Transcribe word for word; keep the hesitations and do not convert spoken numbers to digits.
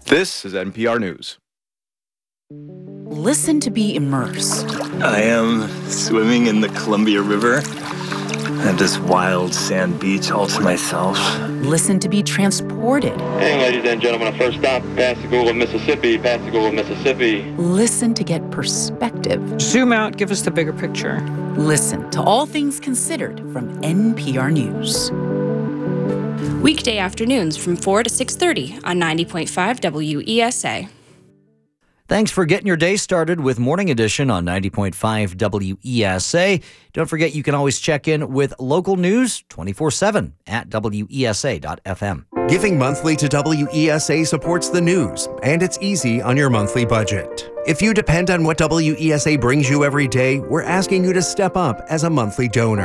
This is N P R News. Listen to be immersed. I am swimming in the Columbia River at this wild sand beach all to myself. Listen to be transported. Hey, ladies and gentlemen, our first stop, Pascagoula, Mississippi, Pascagoula, Mississippi. Listen to get perspective. Zoom out, give us the bigger picture. Listen to All Things Considered from N P R News. Weekday afternoons from four to six thirty on ninety point five W E S A. Thanks for getting your day started with Morning Edition on ninety point five W E S A. Don't forget you can always check in with local news twenty-four seven at W E S A dot F M. Giving monthly to W E S A supports the news, and it's easy on your monthly budget. If you depend on what W E S A brings you every day, we're asking you to step up as a monthly donor.